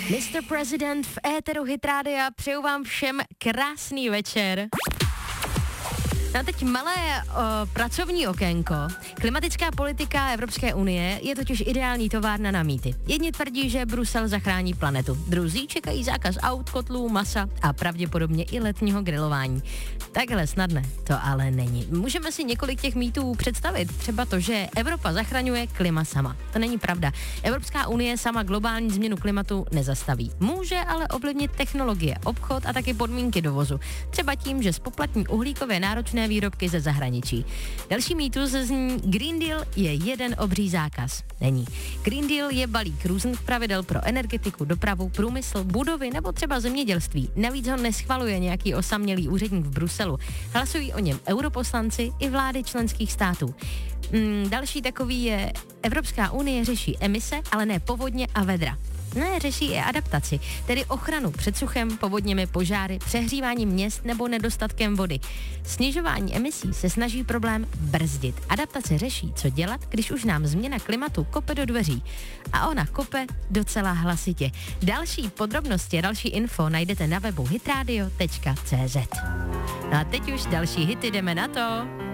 Mr. President v éteru Hit Rádia, přeju vám všem krásný večer. No a teď malé pracovní okénko. Klimatická politika Evropské unie je totiž ideální továrna na mýty. Jedni tvrdí, že Brusel zachrání planetu. Druzí čekají zákaz aut, kotlů, masa a pravděpodobně i letního grilování. Takhle snadné to ale není. Můžeme si několik těch mýtů představit. Třeba to, že Evropa zachraňuje klima sama. To není pravda. Evropská unie sama globální změnu klimatu nezastaví. Může ale ovlivnit technologie, obchod a taky podmínky dovozu. Třeba tím, že spoplatní uhlíkově náročné výrobky ze zahraničí. Další mýtus zní Green Deal je jeden obří zákaz. Není. Green Deal je balík různých pravidel pro energetiku, dopravu, průmysl, budovy nebo třeba zemědělství. Navíc ho neschvaluje nějaký osamělý úředník v Bruselu. Hlasují o něm europoslanci i vlády členských států. Další takový je Evropská unie řeší emise, ale ne povodně a vedra. Ne, řeší i adaptaci, tedy ochranu před suchem, povodněmi, požáry, přehříváním měst nebo nedostatkem vody. Snižování emisí se snaží problém brzdit. Adaptace řeší, co dělat, když už nám změna klimatu kope do dveří. A ona kope docela hlasitě. Další podrobnosti, další info najdete na webu hitradio.cz. No a teď už další hity, jdeme na to.